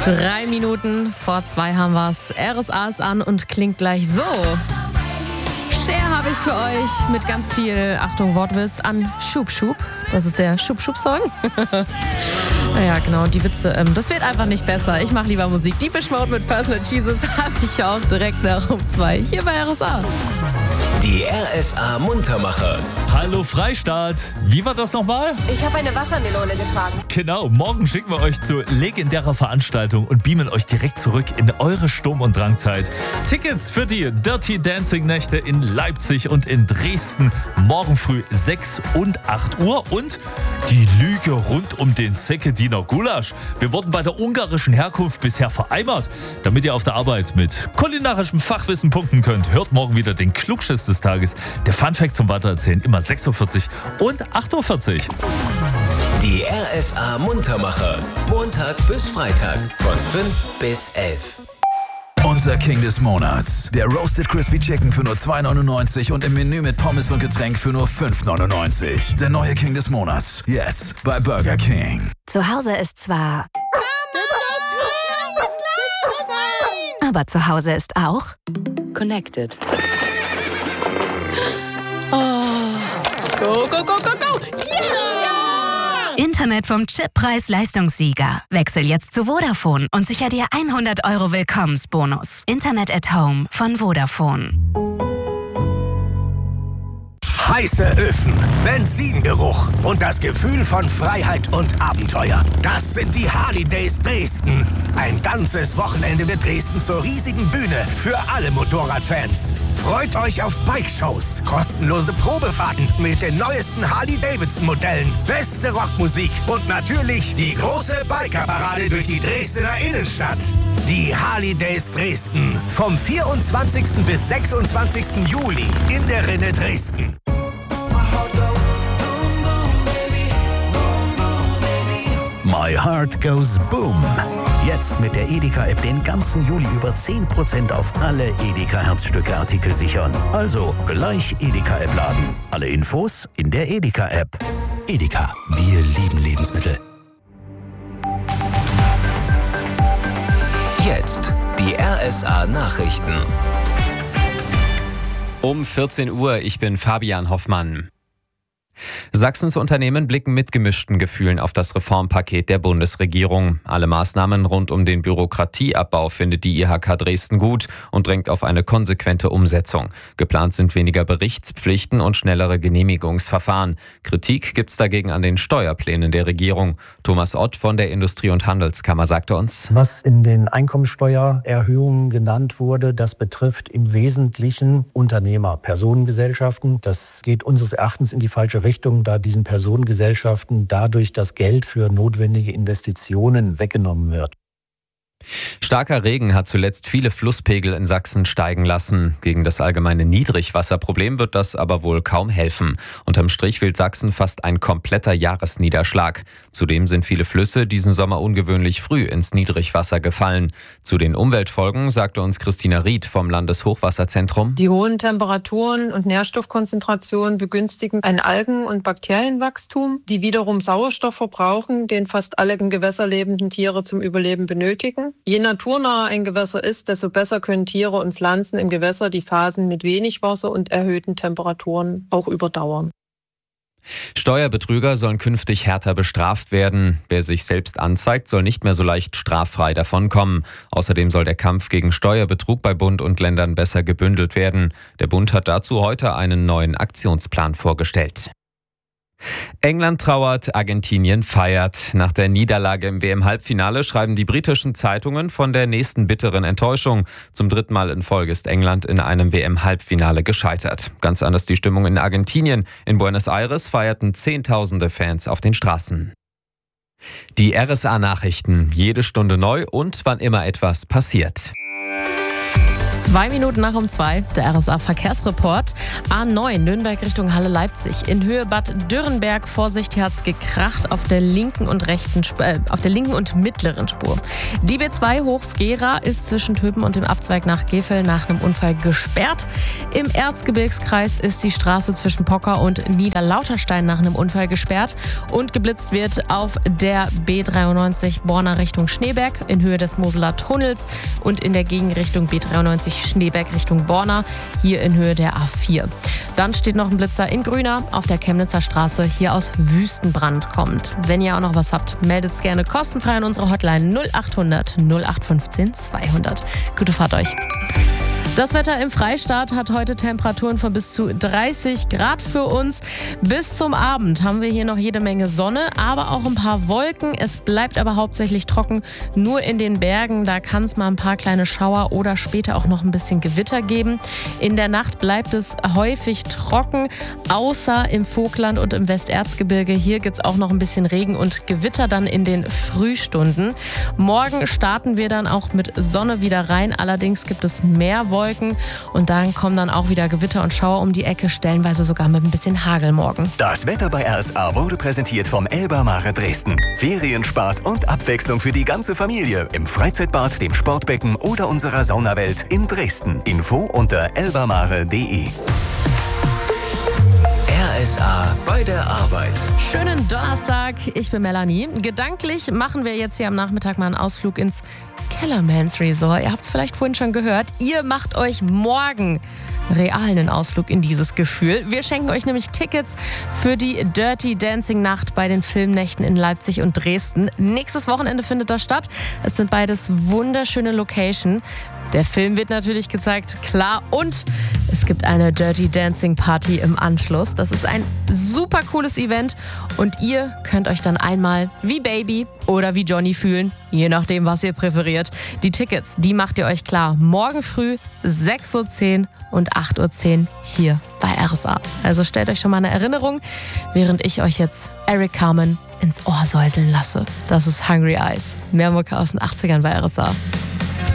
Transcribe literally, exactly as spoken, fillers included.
Drei Minuten vor zwei haben wir's. R S A ist an und klingt gleich so. Cher habe ich für euch mit ganz viel, Achtung, Wortwitz, an Schub Schub. Das ist der Schub Schub Song. Naja, genau, die Witze, ähm, das wird einfach nicht besser. Ich mache lieber Musik. Deepish Mode mit Personal Jesus habe ich auch direkt nach um zwei hier bei R S A. Die R S A Muntermacher. Hallo Freistaat. Wie war das nochmal? Ich habe eine Wassermelone getragen. Genau, morgen schicken wir euch zu legendärer Veranstaltung und beamen euch direkt zurück in eure Sturm- und Drangzeit. Tickets für die Dirty Dancing Nächte in Leipzig und in Dresden morgen früh sechs und acht Uhr und die Lüge rund um den Sekediner Gulasch. Wir wurden bei der ungarischen Herkunft bisher vereimert. Damit ihr auf der Arbeit mit kulinarischem Fachwissen punkten könnt, hört morgen wieder den Klugschiss des Tages. Der Funfact zum Weitererzählen immer sechs Uhr vierzig und acht Uhr vierzig. Die R S A Muntermacher. Montag bis Freitag von fünf bis elf. Unser King des Monats. Der Roasted Crispy Chicken für nur zwei neunundneunzig und im Menü mit Pommes und Getränk für nur fünf neunundneunzig. Der neue King des Monats. Jetzt bei Burger King. Zu Hause ist zwar... Aber zu Hause ist auch... Connected. Go, go, go, go, go! Yeah! Internet vom Chip-Preis-Leistungssieger. Wechsel jetzt zu Vodafone und sicher dir hundert Euro Willkommensbonus. Internet at Home von Vodafone. Heiße Öfen, Benzingeruch und das Gefühl von Freiheit und Abenteuer. Das sind die Harley Days Dresden. Ein ganzes Wochenende wird Dresden zur riesigen Bühne für alle Motorradfans. Freut euch auf Bike-Shows, kostenlose Probefahrten mit den neuesten Harley-Davidson-Modellen, beste Rockmusik und natürlich die große Bikerparade durch die Dresdner Innenstadt. Die Harley Days Dresden vom vierundzwanzigsten bis sechsundzwanzigsten Juli in der Rinne Dresden. My Heart Goes Boom. Jetzt mit der Edeka-App den ganzen Juli über zehn Prozent auf alle Edeka-Herzstücke-Artikel sichern. Also gleich Edeka-App laden. Alle Infos in der Edeka-App. Edeka, wir lieben Lebensmittel. Jetzt die R S A Nachrichten. Um vierzehn Uhr, ich bin Fabian Hoffmann. Sachsens Unternehmen blicken mit gemischten Gefühlen auf das Reformpaket der Bundesregierung. Alle Maßnahmen rund um den Bürokratieabbau findet die I H K Dresden gut und drängt auf eine konsequente Umsetzung. Geplant sind weniger Berichtspflichten und schnellere Genehmigungsverfahren. Kritik gibt's dagegen an den Steuerplänen der Regierung. Thomas Ott von der Industrie- und Handelskammer sagte uns: Was in den Einkommensteuererhöhungen genannt wurde, das betrifft im Wesentlichen Unternehmer, Personengesellschaften. Das geht unseres Erachtens in die falsche Richtung, da diesen Personengesellschaften dadurch das Geld für notwendige Investitionen weggenommen wird. Starker Regen hat zuletzt viele Flusspegel in Sachsen steigen lassen. Gegen das allgemeine Niedrigwasserproblem wird das aber wohl kaum helfen. Unterm Strich fehlt Sachsen fast ein kompletter Jahresniederschlag. Zudem sind viele Flüsse diesen Sommer ungewöhnlich früh ins Niedrigwasser gefallen. Zu den Umweltfolgen sagte uns Christina Ried vom Landeshochwasserzentrum: Die hohen Temperaturen und Nährstoffkonzentrationen begünstigen ein Algen- und Bakterienwachstum, die wiederum Sauerstoff verbrauchen, den fast alle im Gewässer lebenden Tiere zum Überleben benötigen. Je naturnaher ein Gewässer ist, desto besser können Tiere und Pflanzen im Gewässer die Phasen mit wenig Wasser und erhöhten Temperaturen auch überdauern. Steuerbetrüger sollen künftig härter bestraft werden. Wer sich selbst anzeigt, soll nicht mehr so leicht straffrei davonkommen. Außerdem soll der Kampf gegen Steuerbetrug bei Bund und Ländern besser gebündelt werden. Der Bund hat dazu heute einen neuen Aktionsplan vorgestellt. England trauert, Argentinien feiert. Nach der Niederlage im W M-Halbfinale schreiben die britischen Zeitungen von der nächsten bitteren Enttäuschung. Zum dritten Mal in Folge ist England in einem W M-Halbfinale gescheitert. Ganz anders die Stimmung in Argentinien. In Buenos Aires feierten Zehntausende Fans auf den Straßen. Die R S A-Nachrichten, jede Stunde neu und wann immer etwas passiert. Zwei Minuten nach um zwei, der R S A-Verkehrsreport. A neun, Nürnberg Richtung Halle Leipzig. In Höhe Bad Dürrenberg, Vorsicht, hier hat's gekracht auf der linken und rechten, äh, auf der linken und mittleren Spur. Die B zwei Hof-Gera ist zwischen Töpen und dem Abzweig nach Gefel nach einem Unfall gesperrt. Im Erzgebirgskreis ist die Straße zwischen Pocker und Niederlauterstein nach einem Unfall gesperrt. Und geblitzt wird auf der B dreiundneunzig Borna Richtung Schneeberg in Höhe des Moseler Tunnels und in der Gegenrichtung B dreiundneunzig Schneeberg Richtung Borna, hier in Höhe der A vier. Dann steht noch ein Blitzer in Grüner auf der Chemnitzer Straße, hier aus Wüstenbrand kommt. Wenn ihr auch noch was habt, meldet es gerne kostenfrei an unsere Hotline null acht hundert null acht fünfzehn zweihundert. Gute Fahrt euch. Das Wetter im Freistaat hat heute Temperaturen von bis zu dreißig Grad für uns. Bis zum Abend haben wir hier noch jede Menge Sonne, aber auch ein paar Wolken. Es bleibt aber hauptsächlich trocken. Nur in den Bergen, da kann es mal ein paar kleine Schauer oder später auch noch ein bisschen Gewitter geben. In der Nacht bleibt es häufig trocken, außer im Vogtland und im Westerzgebirge. Hier gibt es auch noch ein bisschen Regen und Gewitter dann in den Frühstunden. Morgen starten wir dann auch mit Sonne wieder rein. Allerdings gibt es mehr Wolken. Und dann kommen dann auch wieder Gewitter und Schauer um die Ecke, stellenweise sogar mit ein bisschen Hagel morgen. Das Wetter bei R S A wurde präsentiert vom Elba Mare Dresden. Ferienspaß und Abwechslung für die ganze Familie im Freizeitbad, dem Sportbecken oder unserer Saunawelt in Dresden. Info unter elbamare punkt de. R S A bei der Arbeit. Schönen Donnerstag, ich bin Melanie. Gedanklich machen wir jetzt hier am Nachmittag mal einen Ausflug ins Kellermans Resort. Ihr habt es vielleicht vorhin schon gehört. Ihr macht euch morgen real einen Ausflug in dieses Gefühl. Wir schenken euch nämlich Tickets für die Dirty Dancing Nacht bei den Filmnächten in Leipzig und Dresden. Nächstes Wochenende findet das statt. Es sind beides wunderschöne Locations. Der Film wird natürlich gezeigt, klar. Und es gibt eine Dirty Dancing Party im Anschluss. Das ist ein super cooles Event. Und ihr könnt euch dann einmal wie Baby oder wie Johnny fühlen. Je nachdem, was ihr präferiert. Die Tickets, die macht ihr euch klar. Morgen früh sechs Uhr zehn und acht Uhr zehn hier bei R S A. Also stellt euch schon mal eine Erinnerung, während ich euch jetzt Eric Carmen ins Ohr säuseln lasse. Das ist Hungry Eyes. Mehr Mucke aus den achtzigern bei R S A.